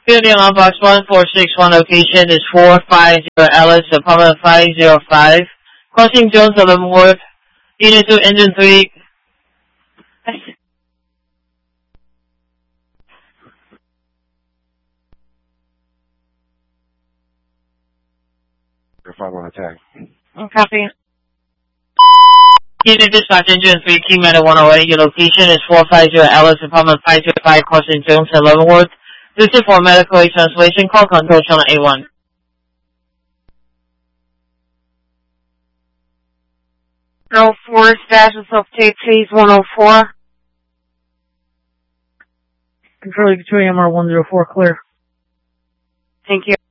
Building on box 1461 location is 450 Alice, apartment 505. Crossing Jones of Leavenworth. Unit 2, engine 3. If I'm on attack. Copy. Unit dispatch, engine 3, King Matter 108. Your location is 450 Alice, apartment 505, crossing Jones and Leavenworth. This is for medical aid translation. Call control channel A1. No 4 status update, please. 104. Control, you can show MR104 clear. Thank you.